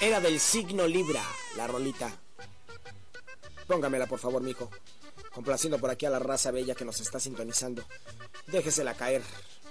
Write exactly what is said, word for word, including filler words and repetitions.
Era del signo Libra, la rolita. Póngamela, por favor, mijo. Complaciendo por aquí a la raza bella que nos está sintonizando. Déjesela caer.